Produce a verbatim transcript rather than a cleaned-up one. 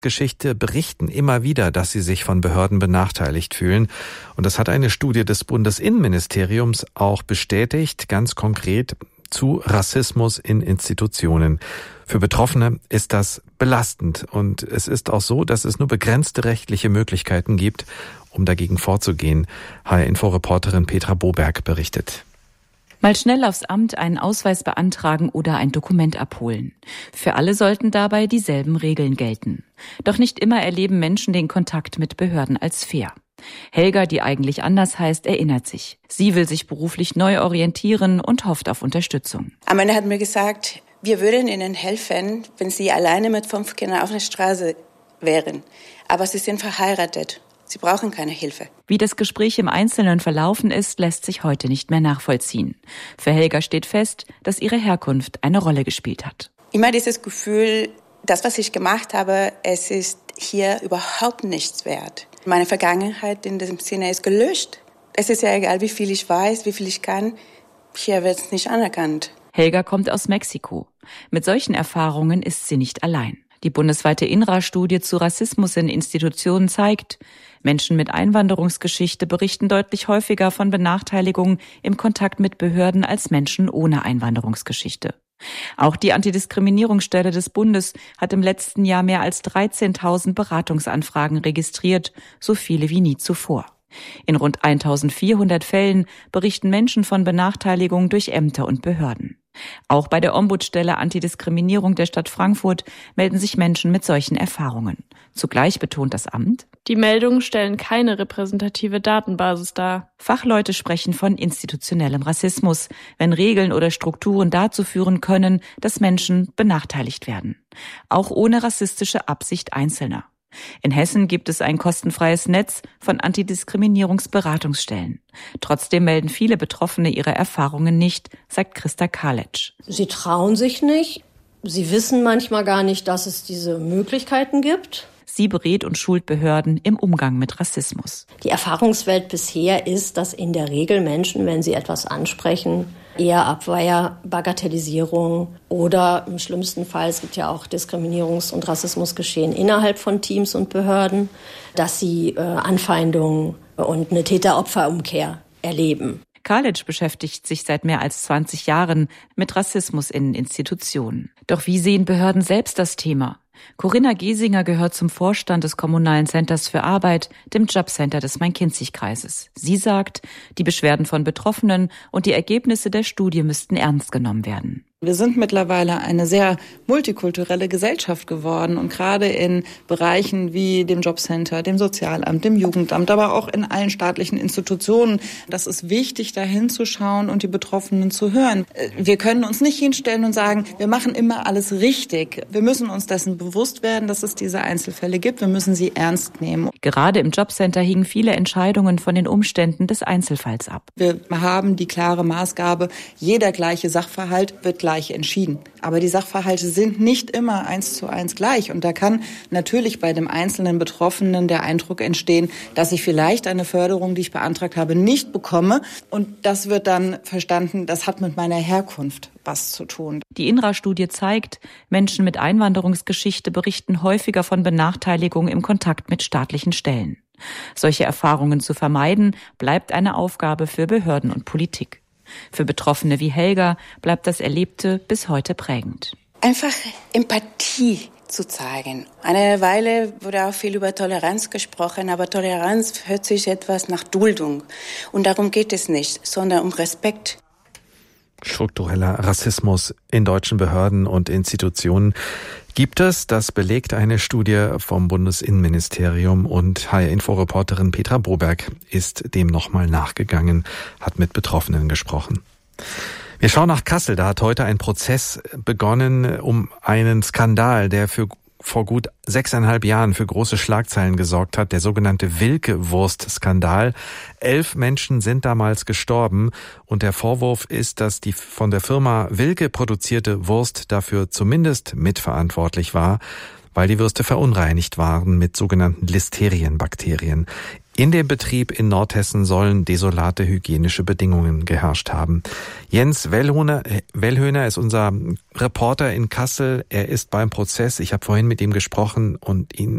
Geschichte berichten immer wieder, dass sie sich von Behörden benachteiligt fühlen. Und das hat eine Studie des Bundesinnenministeriums auch bestätigt, ganz konkret zu Rassismus in Institutionen. Für Betroffene ist das belastend. Und es ist auch so, dass es nur begrenzte rechtliche Möglichkeiten gibt, um dagegen vorzugehen. H R-Info-Reporterin Petra Boberg berichtet. Mal schnell aufs Amt einen Ausweis beantragen oder ein Dokument abholen. Für alle sollten dabei dieselben Regeln gelten. Doch nicht immer erleben Menschen den Kontakt mit Behörden als fair. Helga, die eigentlich anders heißt, erinnert sich. Sie will sich beruflich neu orientieren und hofft auf Unterstützung. Amanda hat mir gesagt, wir würden Ihnen helfen, wenn Sie alleine mit fünf Kindern auf der Straße wären. Aber Sie sind verheiratet. Sie brauchen keine Hilfe. Wie das Gespräch im Einzelnen verlaufen ist, lässt sich heute nicht mehr nachvollziehen. Für Helga steht fest, dass ihre Herkunft eine Rolle gespielt hat. Immer dieses Gefühl, das, was ich gemacht habe, es ist hier überhaupt nichts wert. Meine Vergangenheit in diesem Sinne ist gelöscht. Es ist ja egal, wie viel ich weiß, wie viel ich kann. Hier wird es nicht anerkannt. Helga kommt aus Mexiko. Mit solchen Erfahrungen ist sie nicht allein. Die bundesweite I N R A-Studie zu Rassismus in Institutionen zeigt, Menschen mit Einwanderungsgeschichte berichten deutlich häufiger von Benachteiligungen im Kontakt mit Behörden als Menschen ohne Einwanderungsgeschichte. Auch die Antidiskriminierungsstelle des Bundes hat im letzten Jahr mehr als dreizehntausend Beratungsanfragen registriert, so viele wie nie zuvor. In rund eintausendvierhundert Fällen berichten Menschen von Benachteiligungen durch Ämter und Behörden. Auch bei der Ombudsstelle Antidiskriminierung der Stadt Frankfurt melden sich Menschen mit solchen Erfahrungen. Zugleich betont das Amt: Die Meldungen stellen keine repräsentative Datenbasis dar. Fachleute sprechen von institutionellem Rassismus, wenn Regeln oder Strukturen dazu führen können, dass Menschen benachteiligt werden. Auch ohne rassistische Absicht Einzelner. In Hessen gibt es ein kostenfreies Netz von Antidiskriminierungsberatungsstellen. Trotzdem melden viele Betroffene ihre Erfahrungen nicht, sagt Christa Kalitsch. Sie trauen sich nicht. Sie wissen manchmal gar nicht, dass es diese Möglichkeiten gibt. Sie berät und schult Behörden im Umgang mit Rassismus. Die Erfahrungswelt bisher ist, dass in der Regel Menschen, wenn sie etwas ansprechen, eher Abwehr, Bagatellisierung oder im schlimmsten Fall, es gibt ja auch Diskriminierungs- und Rassismusgeschehen innerhalb von Teams und Behörden, dass sie äh, Anfeindungen und eine Täter-Opfer-Umkehr erleben. Kalitsch beschäftigt sich seit mehr als zwanzig Jahren mit Rassismus in Institutionen. Doch wie sehen Behörden selbst das Thema? Corinna Giesinger gehört zum Vorstand des Kommunalen Centers für Arbeit, dem Jobcenter des Main-Kinzig-Kreises. Sie sagt, die Beschwerden von Betroffenen und die Ergebnisse der Studie müssten ernst genommen werden. Wir sind mittlerweile eine sehr multikulturelle Gesellschaft geworden und gerade in Bereichen wie dem Jobcenter, dem Sozialamt, dem Jugendamt, aber auch in allen staatlichen Institutionen. Das ist wichtig, da hinzuschauen und die Betroffenen zu hören. Wir können uns nicht hinstellen und sagen, wir machen immer alles richtig. Wir müssen uns dessen bewusst werden, dass es diese Einzelfälle gibt. Wir müssen sie ernst nehmen. Gerade im Jobcenter hingen viele Entscheidungen von den Umständen des Einzelfalls ab. Wir haben die klare Maßgabe, jeder gleiche Sachverhalt wird gleich entschieden. Aber die Sachverhalte sind nicht immer eins zu eins gleich. Und da kann natürlich bei dem einzelnen Betroffenen der Eindruck entstehen, dass ich vielleicht eine Förderung, die ich beantragt habe, nicht bekomme. Und das wird dann verstanden, das hat mit meiner Herkunft was zu tun. Die I N R A-Studie zeigt, Menschen mit Einwanderungsgeschichte berichten häufiger von Benachteiligung im Kontakt mit staatlichen Stellen. Solche Erfahrungen zu vermeiden, bleibt eine Aufgabe für Behörden und Politik. Für Betroffene wie Helga bleibt das Erlebte bis heute prägend. Einfach Empathie zu zeigen. Eine Weile wurde auch viel über Toleranz gesprochen, aber Toleranz hört sich etwas nach Duldung. Und darum geht es nicht, sondern um Respekt. Struktureller Rassismus in deutschen Behörden und Institutionen gibt es. Das belegt eine Studie vom Bundesinnenministerium und H R-Info-Reporterin Petra Boberg ist dem nochmal nachgegangen, hat mit Betroffenen gesprochen. Wir schauen nach Kassel. Da hat heute ein Prozess begonnen um einen Skandal, der für vor gut sechseinhalb Jahren für große Schlagzeilen gesorgt hat, der sogenannte Wilke-Wurst-Skandal. Elf Menschen sind damals gestorben und der Vorwurf ist, dass die von der Firma Wilke produzierte Wurst dafür zumindest mitverantwortlich war, weil die Würste verunreinigt waren mit sogenannten Listerienbakterien. In dem Betrieb in Nordhessen sollen desolate hygienische Bedingungen geherrscht haben. Jens Wellhöhner, Wellhöhner ist unser Reporter in Kassel. Er ist beim Prozess. Ich habe vorhin mit ihm gesprochen und ihn